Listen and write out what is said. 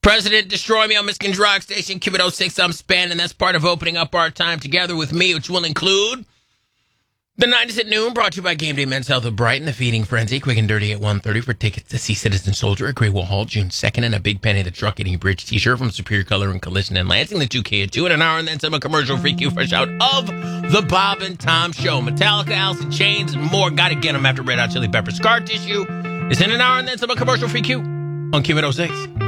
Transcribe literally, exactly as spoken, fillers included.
President, destroy me on Michigan's Rock Station, Cupid oh six, I'm spanning. That's part of opening up our time together with me, which will include the nineties at noon, brought to you by Game Day Men's Health of Brighton, the Feeding Frenzy, quick and dirty at one thirty for tickets to see Citizen Soldier at Great Wall Hall June second, and a Big Penny the Truck Eating Bridge t-shirt from Superior Color and Collision and Lansing, the two K at two, and an hour and then some commercial-free Q fresh out of the Bob and Tom Show. Metallica, Alice in Chains, and more. Gotta get them after Red Hot Chili Pepper. Scar Tissue is in an hour and then some commercial-free Q on Cupid oh six.